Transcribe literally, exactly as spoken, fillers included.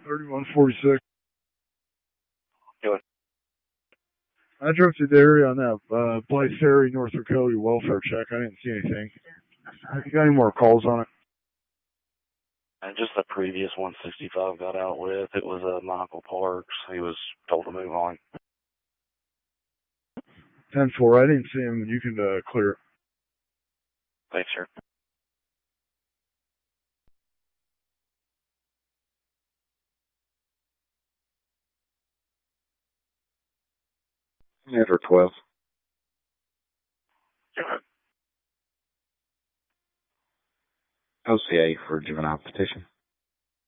thirty-one forty-six. Good. I drove through the area on that uh, Blythe Ferry, Northrop Cody welfare check. I didn't see anything. Have you got any more calls on it? And just the previous one sixty-five got out with, it was uh, Michael Parks. He was told to move on. ten four, I didn't see him. You can uh, clear it. Thanks, sir. Never twelve. O C A for juvenile petition.